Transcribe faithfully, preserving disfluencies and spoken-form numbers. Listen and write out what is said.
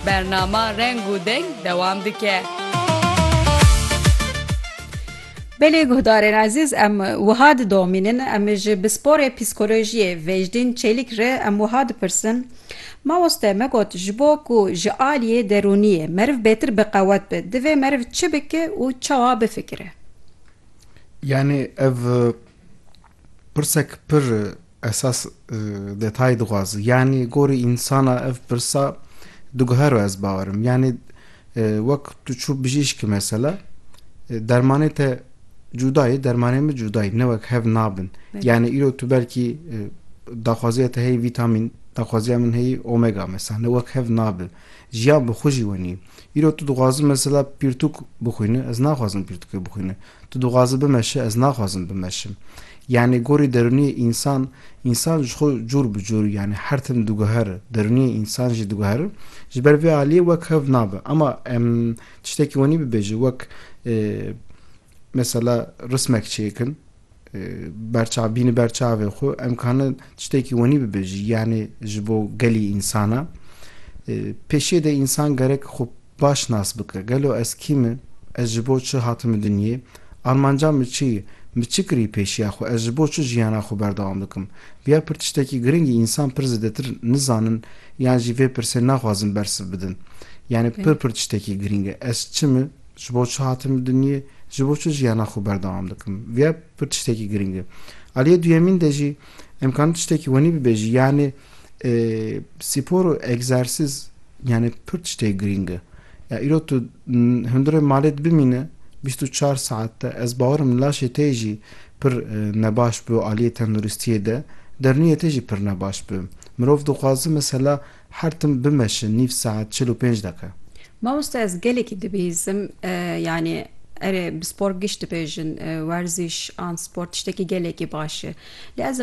bernama Reng û Deng dewam dike. Belê guhdarên ezîz em wiha didomînin em ji bi sporê psîkolojiyê Vêjidîn Çêlik re em wiha dipirsin mamoste me got ji bo ku ji aliyê derûniyê meriv bêtir biqewet be divê meriv çi bike û çawa bifikire? Yani ev pirsek pir esas detay dixwaze yani gorî insana ev pirsa diguher ez bawerim yani wek tu çû bijîşkî mesela dermanê te cudayê dermanê min cudayî ne wek hev nabin yani îro tu belkî daxwaziya te heyî vîtamîn daxwaziya min heyî omega mesela ne wek hev nabe jiyan bi xwe jî wenî îro tu dixwazî mesela pîrtûk bixwînî ez naxwazim pîrtûkê bixwînî tu dixwazî bimeşe ez naxwazim bimeşim yani gorî derûniyê însan însan ji xwe cûr bi cûr yani her tim diguher derûniyê însan jî diguher ji ber vê aliyê wek hev nabe ama em tiştekî wenî bibêje wek mesela rismek çêkin berçavbînî berçavê xwe em kanin tiştekî wenî bibêjî yani ji bo gelî însana pêşiya de însan gerek xwe baş nas bike gelo ez kî me ez ji bo çi hatime dinyê armanca min çi ye min çi kirî pêşiya xwe ez ji bo çi jiyana xwe berdewam dikim viya pir tiştekî giringî însan pir zêdetir nizanin yan jî vê pirsê naxwazin bersiv bidin yani pir pir tiştekî giring e ez çi me ji bo çi hatime dinyê ji bo çi jiyana xwe berdewam dikim viya pir tiştekî giring e aliyê duyemîn de jî em kanin tiştekî wenî bibêjî yani spor û egzersiz yani pir tiştê giring e ya îro tu hundirê malê dibimîne bîst û çar saet de ez bawerim laşê te jî pir nebaş bû aliyê tenduristiyê de derûniyê te jî pir nebaş bû mirov dixwaze mesela her tim bimeşe nîv saet çil û pênc deke. Mamoste ez gelekî dibihîzim yani erê bi spor giş dibêjin werzîş an spor tiştekî gelekî baş e lê ez